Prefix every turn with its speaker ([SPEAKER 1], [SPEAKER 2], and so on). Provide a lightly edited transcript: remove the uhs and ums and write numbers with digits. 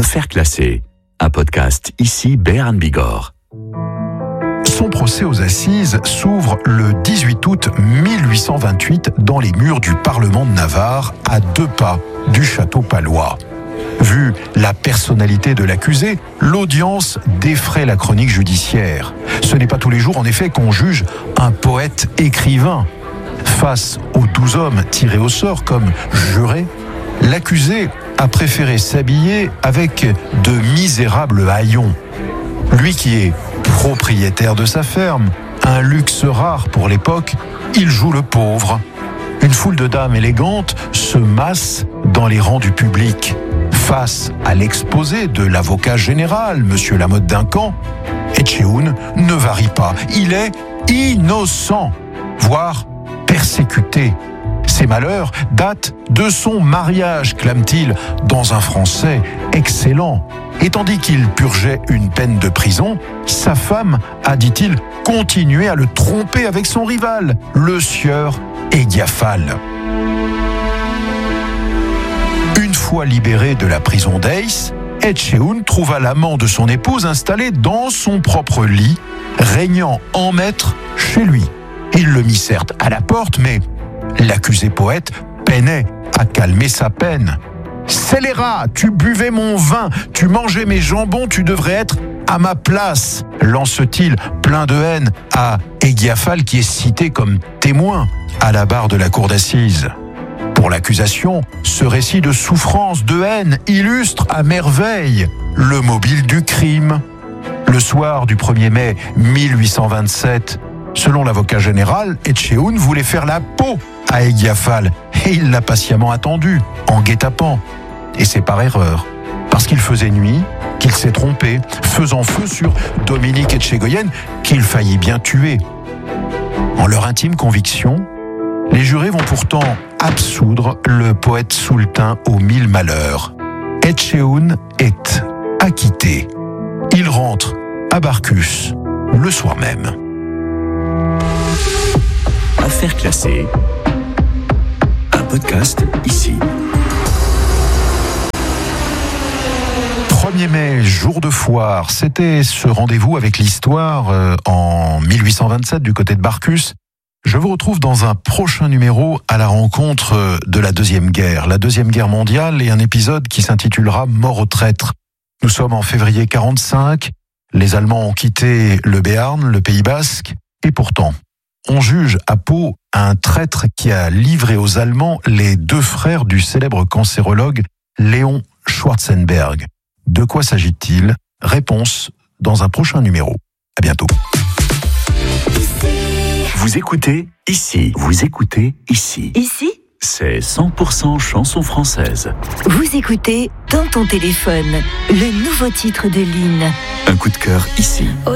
[SPEAKER 1] Affaires classées, un podcast ici Béarn Bigorre.
[SPEAKER 2] Son procès aux assises s'ouvre le 18 août 1828 dans les murs du Parlement de Navarre, à 2 pas du château palois. Vu la personnalité de l'accusé, l'audience défraie la chronique judiciaire. Ce n'est pas tous les jours, en effet, qu'on juge un poète écrivain. Face aux 12 hommes tirés au sort comme jurés, l'accusé a préféré s'habiller avec de misérables haillons. Lui qui est propriétaire de sa ferme, un luxe rare pour l'époque, il joue le pauvre. Une foule de dames élégantes se masse dans les rangs du public. Face à l'exposé de l'avocat général, M. Lamotte Duncan, Etchehoun ne varie pas. Il est innocent, voire persécuté. Ses malheurs datent de son mariage, clame-t-il, dans un français excellent. Et tandis qu'il purgeait une peine de prison, sa femme a, dit-il, continué à le tromper avec son rival, le sieur Aigiafal. Une fois libéré de la prison d'Aix, Etchehoun trouva l'amant de son épouse installé dans son propre lit, régnant en maître chez lui. Il le mit certes à la porte, mais l'accusé poète peinait à calmer sa peine. « Scélérat, tu buvais mon vin, tu mangeais mes jambons, tu devrais être à ma place !» lance-t-il plein de haine à Aigiafal, qui est cité comme témoin à la barre de la cour d'assises. Pour l'accusation, ce récit de souffrance, de haine, illustre à merveille le mobile du crime. Le soir du 1er mai 1827, selon l'avocat général, Etchehoun voulait faire la peau à Aigiafal et il l'a patiemment attendu, en guet-apens. Et c'est par erreur, parce qu'il faisait nuit, qu'il s'est trompé, faisant feu sur Dominique Etchegoyen, qu'il faillit bien tuer. En leur intime conviction, les jurés vont pourtant absoudre le poète soultain aux 1000 malheurs. Etchehoun est acquitté. Il rentre à Barcus le soir même.
[SPEAKER 1] Affaires classées, un podcast ici.
[SPEAKER 2] 1er mai, jour de foire, c'était ce rendez-vous avec l'histoire en 1827 du côté de Barcus. Je vous retrouve dans un prochain numéro à la rencontre de la Deuxième Guerre mondiale, et un épisode qui s'intitulera Mort aux traîtres. Nous sommes en février 45, les Allemands ont quitté le Béarn, le Pays Basque, et pourtant, on juge à Pau un traître qui a livré aux Allemands les 2 frères du célèbre cancérologue Léon Schwarzenberg. De quoi s'agit-il ? Réponse dans un prochain numéro. À bientôt.
[SPEAKER 1] Vous écoutez ici. Vous écoutez ici.
[SPEAKER 3] Ici,
[SPEAKER 1] C'est 100% chanson française.
[SPEAKER 3] vous écoutez Dans ton téléphone, le nouveau titre de Lynn.
[SPEAKER 1] Un coup de cœur ici.